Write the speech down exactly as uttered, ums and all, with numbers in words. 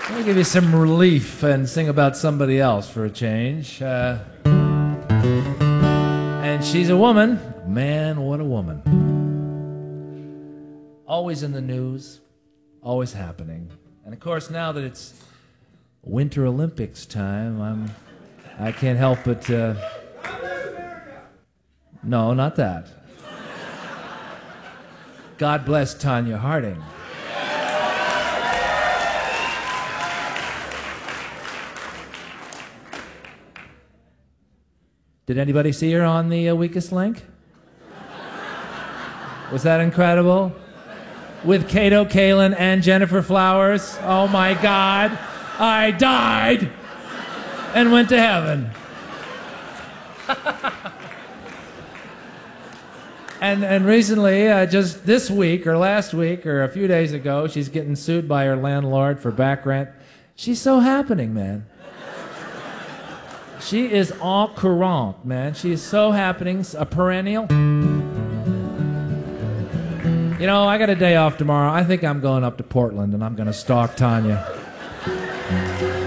Let me give you some relief and sing about somebody else for a change. Uh, and she's a woman. Man, what a woman. Always in the news, always happening. And of course, now that it's Winter Olympics time, I'm, I can't help but... Uh, no, not that. God bless Tanya Harding. Did anybody see her on the uh, Weakest Link? Was that incredible? With Kato Kaelin and Jennifer Flowers. Oh my God, I died and went to heaven. and and recently, uh, just this week or last week or a few days ago, she's getting sued by her landlord for back rent. She's so happening, man. She is en courant, man. She is so happening, a perennial. You know, I got a day off tomorrow. I think I'm going up to Portland and I'm going to stalk Tanya.